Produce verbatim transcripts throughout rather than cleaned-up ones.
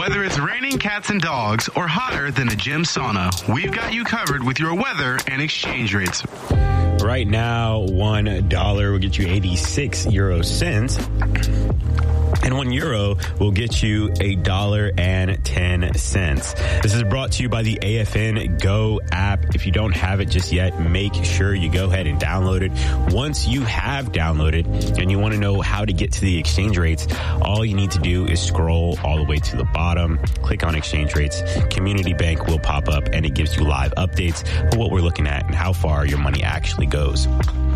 Whether it's raining cats and dogs or hotter than a gym sauna, we've got you covered with your weather and exchange rates. Right now, one dollar will get you eighty-six euro cents. And one euro will get you a dollar and ten cents. This is brought to you by the A F N Go app. If you don't have it just yet, make sure you go ahead and download it. Once you have downloaded and you want to know how to get to the exchange rates, all you need to do is scroll all the way to the bottom, click on exchange rates. Community Bank will pop up and it gives you live updates of what we're looking at and how far your money actually goes.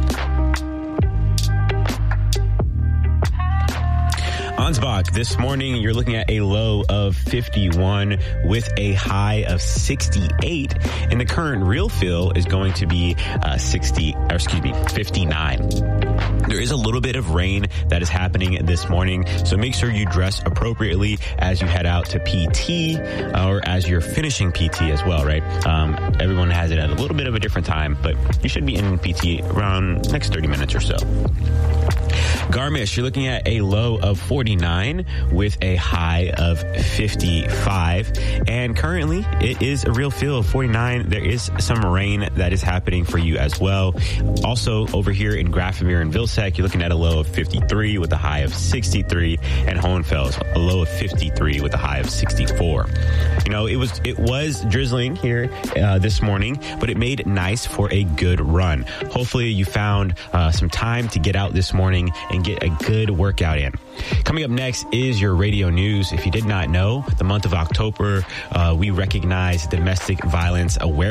Ansbach, this morning you're looking at a low of fifty-one with a high of sixty-eight, and the current real feel is going to be uh, sixty, or excuse me, fifty-nine. There is a little bit of rain that is happening this morning, so make sure you dress appropriately as you head out to P T or as you're finishing P T as well, right? Um, everyone has it at a little bit of a different time, but you should be in P T around next thirty minutes or so. Garmisch, you're looking at a low of forty-nine with a high of fifty-five. And currently, it is a real feel of forty-nine. There is some rain that is happening for you as well. Also, over here in Grafenweer and Vilseck, you're looking at a low of fifty-three with a high of sixty-three. And Hohenfels, a low of fifty-three with a high of sixty-four. You know, it was it was drizzling here uh, this morning, but it made it nice for a good run. Hopefully, you found uh, some time to get out this morning and get a good workout in. Coming up next is your radio news. If you did not know, the month of October, uh, we recognize Domestic Violence Awareness